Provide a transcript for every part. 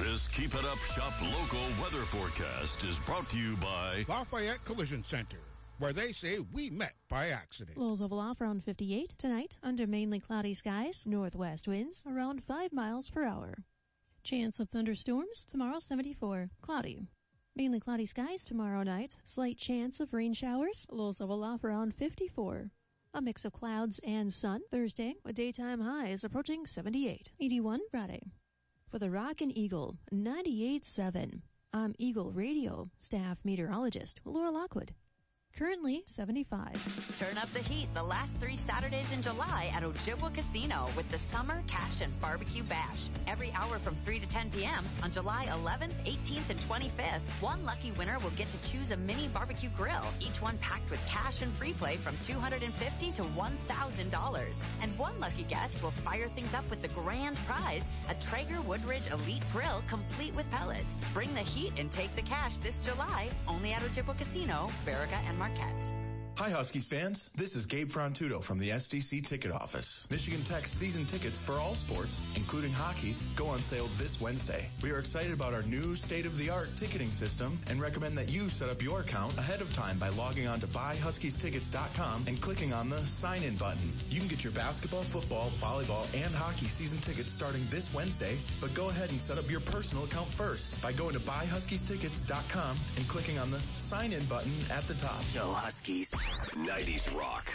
This Keep It Up Shop local weather forecast is brought to you by Lafayette Collision Center, where they say we met by accident. Lows level off around 58 tonight under mainly cloudy skies, northwest winds around 5 miles per hour. Chance of thunderstorms tomorrow 74, cloudy. Mainly cloudy skies tomorrow night, slight chance of rain showers, lows level off around 54. A mix of clouds and sun Thursday, with daytime highs approaching 78. 81 Friday. For the Rockin' Eagle, 98.7. I'm Eagle Radio staff meteorologist Laura Lockwood. Currently 75. Turn up the heat the last 3 Saturdays in July at Ojibwa Casino with the Summer Cash and Barbecue Bash. Every hour from 3 to 10 p.m. on July 11th, 18th, and 25th. One lucky winner will get to choose a mini barbecue grill, each one packed with cash and free play from $250 to $1,000. And one lucky guest will fire things up with the grand prize, a Traeger Woodridge Elite Grill complete with pellets. Bring the heat and take the cash this July, only at Ojibwa Casino, Baraga, and Marquette. Hi, Huskies fans. This is Gabe Frontudo from the SDC Ticket Office. Michigan Tech's season tickets for all sports, including hockey, go on sale this Wednesday. We are excited about our new state-of-the-art ticketing system and recommend that you set up your account ahead of time by logging on to buyhuskiestickets.com and clicking on the sign-in button. You can get your basketball, football, volleyball, and hockey season tickets starting this Wednesday, but go ahead and set up your personal account first by going to buyhuskiestickets.com and clicking on the sign-in button at the top. Go Huskies. 90s rock.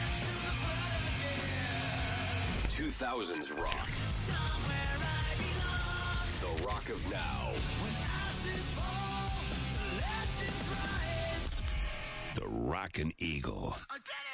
2000s rock. The rock of now. The Rockin' Eagle.